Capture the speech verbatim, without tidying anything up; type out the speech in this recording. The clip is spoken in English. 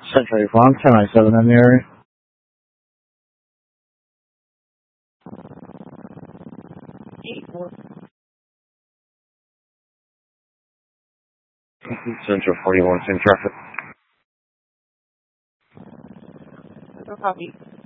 Central eight one, ten ninety-seven in the area. Central forty-one, same traffic. No copy.